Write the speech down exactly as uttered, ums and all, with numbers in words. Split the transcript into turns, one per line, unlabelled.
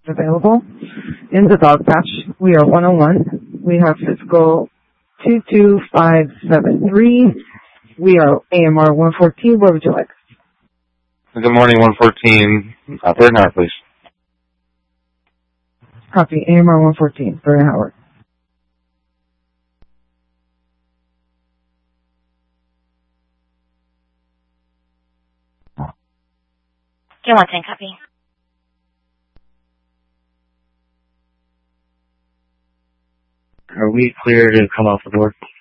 available. In the dog patch, we are one oh one. We have physical two two five seven three. We are A M R one fourteen. Where would you like?
Good morning, one fourteen. Uh, third Howard, please.
Copy. A M R one fourteen. Third Howard.
Get one ten, copy.
Are we clear to come off the board?